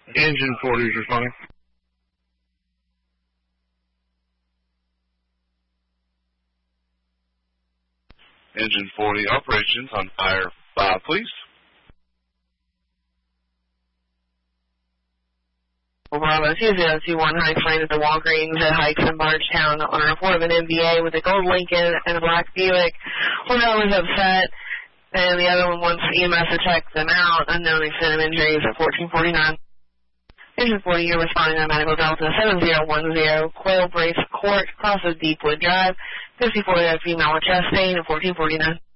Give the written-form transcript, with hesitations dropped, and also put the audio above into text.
Engine 40 is responding. Engine 40 operations on fire 5, please. Bravo 2021 Hikes lane at the Walgreens at Hikes in Bardstown on a report of an MBA with a gold Lincoln and a black Buick. One of them was upset, and the other one wants EMS to check them out. Unknown extent of injuries at 1449. Engine 40, you're responding on Medical Delta 7010, Quail Brace Court, across of Deepwood Drive, 54 female with chest pain at 1449.